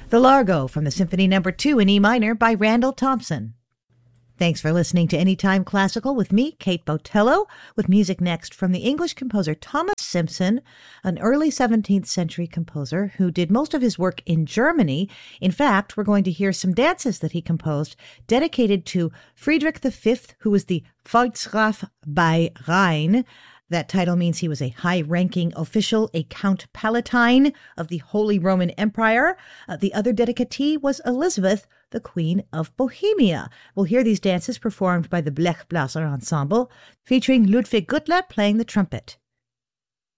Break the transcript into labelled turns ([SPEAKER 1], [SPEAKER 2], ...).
[SPEAKER 1] The Largo from the Symphony No. 2 in E minor by Randall Thompson. Thanks for listening to Anytime Classical with me, Kate Botello, with music next from the English composer Thomas Simpson, an early 17th century composer who did most of his work in Germany. In fact, we're going to hear some dances that he composed dedicated to Friedrich V, who was the Pfalzgraf bei Rhein. That title means he was a high-ranking official, a Count Palatine of the Holy Roman Empire. The other dedicatee was Elizabeth, the Queen of Bohemia. We'll hear these dances performed by the Blechblaser Ensemble, featuring Ludwig Gutler playing the trumpet.